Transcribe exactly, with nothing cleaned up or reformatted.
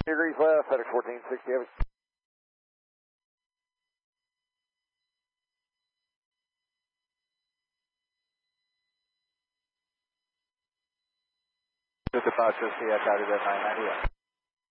Degrees left, FedEx fourteen sixty, have it. fifty-five fifty, I got it at nine ninety.